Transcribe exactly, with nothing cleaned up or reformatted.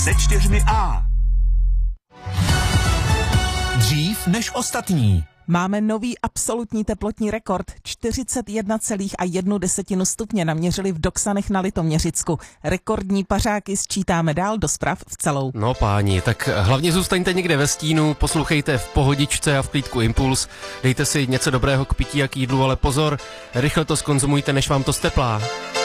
Se čtyřmi A. Dřív než ostatní. Máme nový absolutní teplotní rekord. čtyřicet jedna celá jedna stupně naměřili v Doksanech na Litoměřicku. Rekordní pařáky sčítáme dál do zpráv v celou. No páni, tak hlavně zůstaňte někde ve stínu, poslouchejte v pohodičce a v klídku Impuls, dejte si něco dobrého k pití a k jídlu, ale pozor, rychle to zkonzumujte, než vám to steplá.